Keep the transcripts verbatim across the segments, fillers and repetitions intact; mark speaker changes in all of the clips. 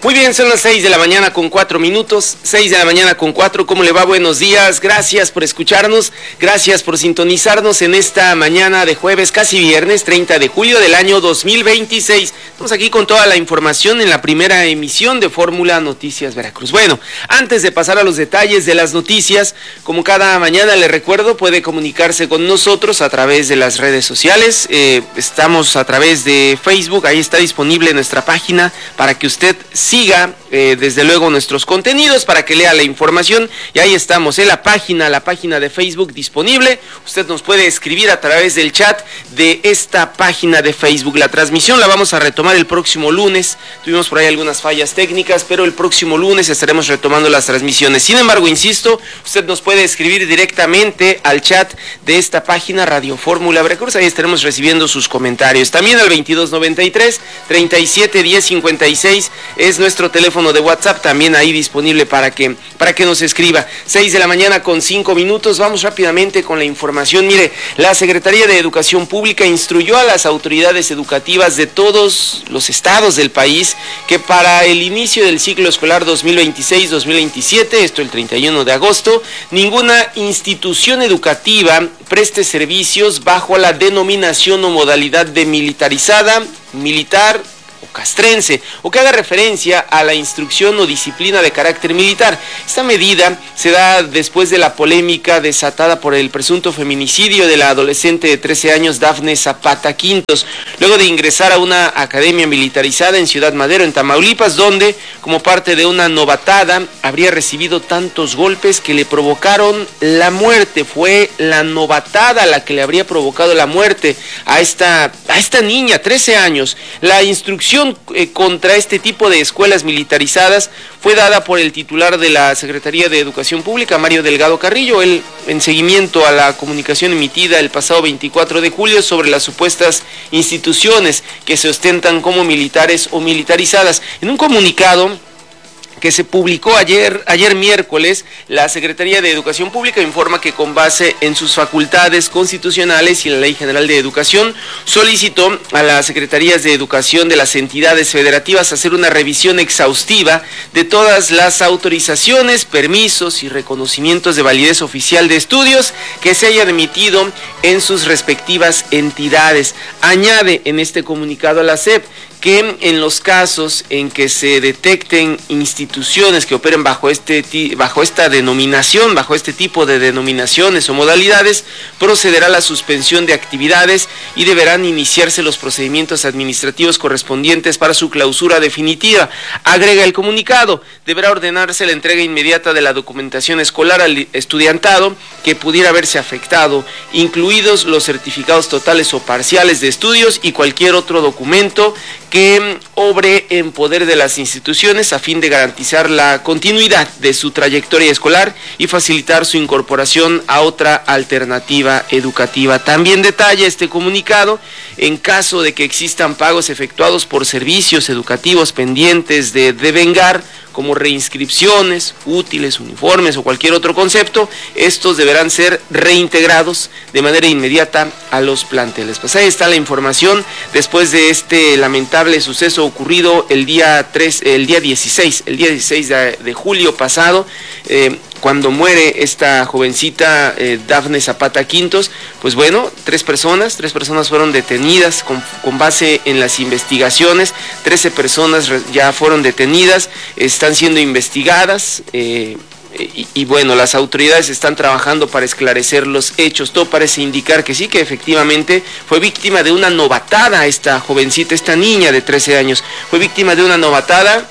Speaker 1: Muy bien, son las seis de la mañana con cuatro minutos, seis de la mañana con cuatro, ¿cómo le va? Buenos días, gracias por escucharnos, gracias por sintonizarnos en esta mañana de jueves, casi viernes, treinta de julio del año dos mil veintiséis. Estamos aquí con toda la información en la primera emisión de Fórmula Noticias Veracruz. Bueno, antes de pasar a los detalles de las noticias, como cada mañana le recuerdo, puede comunicarse con nosotros a través de las redes sociales, eh, estamos a través de Facebook, ahí está disponible nuestra página para que usted siga eh, desde luego nuestros contenidos, para que lea la información, y ahí estamos en la página, la página de Facebook disponible. Usted nos puede escribir a través del chat de esta página de Facebook. La transmisión la vamos a retomar el próximo lunes, tuvimos por ahí algunas fallas técnicas, pero el próximo lunes estaremos retomando las transmisiones. Sin embargo, insisto, usted nos puede escribir directamente al chat de esta página Radio Fórmula Veracruz, ahí estaremos recibiendo sus comentarios. También al veintidós noventa y tres, treinta y siete diez cincuenta y seis es nuestro teléfono de WhatsApp, también ahí disponible para que, para que nos escriba. seis de la mañana con cinco minutos, vamos rápidamente con la información. Mire, la Secretaría de Educación Pública instruyó a las autoridades educativas de todos los estados del país que para el inicio del ciclo escolar dos mil veintiséis dos mil veintisiete, esto el treinta y uno de agosto, ninguna institución educativa preste servicios bajo la denominación o modalidad de militarizada, militar o castrense, o que haga referencia a la instrucción o disciplina de carácter militar. Esta medida se da después de la polémica desatada por el presunto feminicidio de la adolescente de trece años Dafne Zapata Quintos, luego de ingresar a una academia militarizada en Ciudad Madero, en Tamaulipas, donde, como parte de una novatada, habría recibido tantos golpes que le provocaron la muerte. Fue la novatada la que le habría provocado la muerte a esta, a esta niña, trece años. La instrucción eh, contra este tipo de escuelas militarizadas fue dada por el titular de la Secretaría de Educación Pública, Mario Delgado Carrillo, él en seguimiento a la comunicación emitida el pasado veinticuatro de julio sobre las supuestas instituciones que se ostentan como militares o militarizadas. En un comunicado que se publicó ayer, ayer miércoles, la Secretaría de Educación Pública informa que con base en sus facultades constitucionales y la Ley General de Educación, solicitó a las Secretarías de Educación de las entidades federativas hacer una revisión exhaustiva de todas las autorizaciones, permisos y reconocimientos de validez oficial de estudios que se hayan emitido en sus respectivas entidades. Añade en este comunicado a la S E P que en los casos en que se detecten instituciones que operen bajo este bajo esta denominación, bajo este tipo de denominaciones o modalidades, procederá la suspensión de actividades y deberán iniciarse los procedimientos administrativos correspondientes para su clausura definitiva. Agrega el comunicado, deberá ordenarse la entrega inmediata de la documentación escolar al estudiantado que pudiera haberse afectado, incluidos los certificados totales o parciales de estudios y cualquier otro documento que obre en poder de las instituciones a fin de garantizar la continuidad de su trayectoria escolar y facilitar su incorporación a otra alternativa educativa. También detalla este comunicado, en caso de que existan pagos efectuados por servicios educativos pendientes de devengar, como reinscripciones, útiles, uniformes o cualquier otro concepto, estos deberán ser reintegrados de manera inmediata a los planteles. Pues ahí está la información después de este lamentable suceso ocurrido el día tres, el día dieciséis, el día dieciséis de, de julio pasado, eh, cuando muere esta jovencita eh, Dafne Zapata Quintos. Pues bueno, tres personas, tres personas fueron detenidas con, con base en las investigaciones, trece personas ya fueron detenidas, están siendo investigadas, eh, y, y bueno, las autoridades están trabajando para esclarecer los hechos. Todo parece indicar que sí, que efectivamente fue víctima de una novatada esta jovencita, esta niña de trece años, fue víctima de una novatada.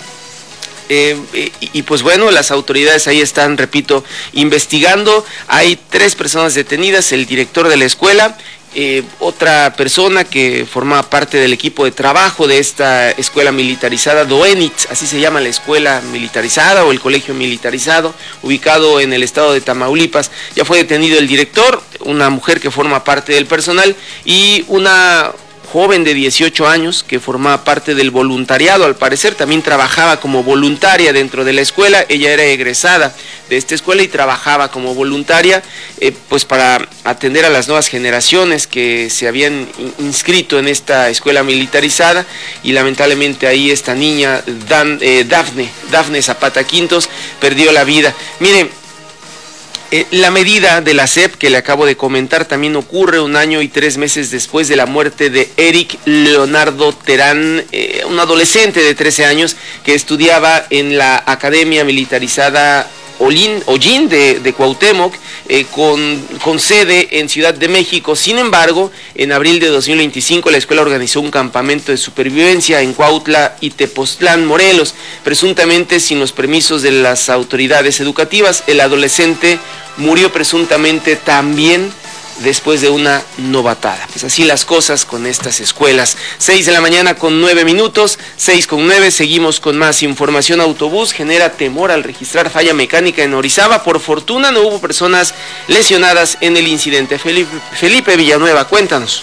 Speaker 1: Eh, y, y pues bueno, las autoridades ahí están, repito, investigando. Hay tres personas detenidas, el director de la escuela, eh, otra persona que formaba parte del equipo de trabajo de esta escuela militarizada, Doenitz, así se llama la escuela militarizada o el colegio militarizado, ubicado en el estado de Tamaulipas. Ya fue detenido el director, una mujer que forma parte del personal y una joven de dieciocho años que formaba parte del voluntariado, al parecer también trabajaba como voluntaria dentro de la escuela. Ella era egresada de esta escuela y trabajaba como voluntaria eh, pues para atender a las nuevas generaciones que se habían inscrito en esta escuela militarizada, y lamentablemente ahí esta niña Dan, eh, Dafne, Dafne Zapata Quintos perdió la vida. Miren, Eh, la medida de la S E P que le acabo de comentar también ocurre un año y tres meses después de la muerte de Eric Leonardo Terán, eh, un adolescente de trece años que estudiaba en la Academia Militarizada Olin, Ollín de, de Cuauhtémoc, eh, con, con sede en Ciudad de México. Sin embargo, en abril de dos mil veinticinco la escuela organizó un campamento de supervivencia en Cuautla y Tepoztlán, Morelos, presuntamente sin los permisos de las autoridades educativas. El adolescente murió presuntamente también después de una novatada. Pues así las cosas con estas escuelas. seis de la mañana con nueve minutos, seis con nueve, seguimos con más información. Autobús genera temor al registrar falla mecánica en Orizaba. Por fortuna no hubo personas lesionadas en el incidente. Felipe, Felipe Villanueva, cuéntanos.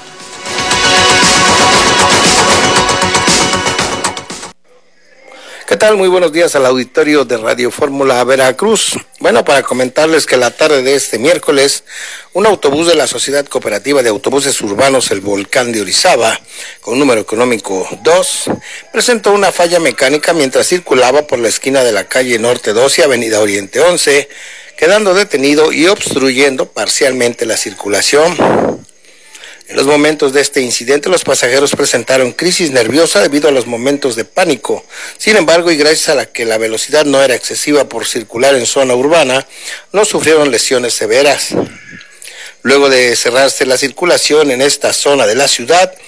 Speaker 2: ¿Qué tal? Muy buenos días al auditorio de Radio Fórmula Veracruz. Bueno, para comentarles que la tarde de este miércoles, un autobús de la Sociedad Cooperativa de Autobuses Urbanos El Volcán de Orizaba, con número económico dos, presentó una falla mecánica mientras circulaba por la esquina de la calle Norte dos y Avenida Oriente once, quedando detenido y obstruyendo parcialmente la circulación. En los momentos de este incidente, los pasajeros presentaron crisis nerviosa debido a los momentos de pánico. Sin embargo, y gracias a la que la velocidad no era excesiva por circular en zona urbana, no sufrieron lesiones severas. Luego de cerrarse la circulación en esta zona de la ciudad,